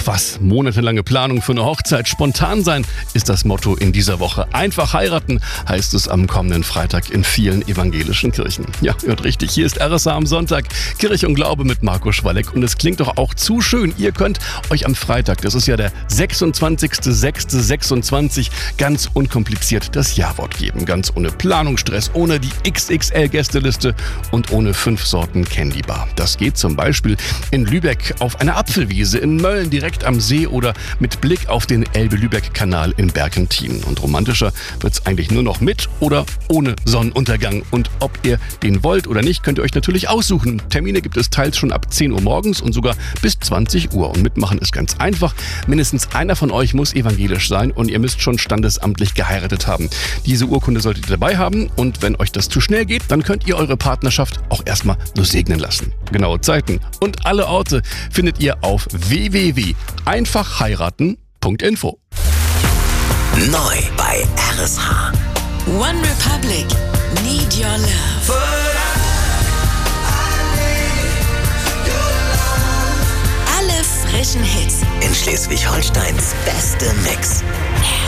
was, monatelange Planung für eine Hochzeit, spontan sein ist das Motto in dieser Woche. Einfach heiraten heißt es am kommenden Freitag in vielen evangelischen Kirchen. Ja, hört richtig, hier ist RSH am Sonntag, Kirche und Glaube mit Marco Schwalleck und es klingt doch auch zu schön. Ihr könnt euch am Freitag, das ist ja der 26.06.26, ganz unkompliziert das Ja-Wort geben. Ganz ohne Planungsstress, ohne die XXL-Gästeliste und ohne 5 Sorten Candy Bar. Das geht zum Beispiel in Lübeck auf einer Apfelwiese, in Mölln direkt am See oder mit Blick auf den Elbe-Lübeck-Kanal in Bergentin. Und romantischer wird's eigentlich nur noch mit oder ohne Sonnenuntergang. Und ob ihr den wollt oder nicht, könnt ihr euch natürlich aussuchen. Termine gibt es teils schon ab 10 Uhr morgens und sogar bis 20 Uhr. Und mitmachen ist ganz einfach. Mindestens einer von euch muss evangelisch sein und ihr müsst schon standesamtlich geheiratet haben. Diese Urkunde solltet ihr dabei haben und wenn euch das zu schnell geht, dann könnt ihr eure Partnerschaft auch erstmal nur segnen lassen. Genaue Zeiten und alle Orte findet ihr auf www.einfachheiraten.info. Neu bei RSH. One Republic, Need Your Love. Alle frischen Hits In Schleswig-Holsteins beste Mix.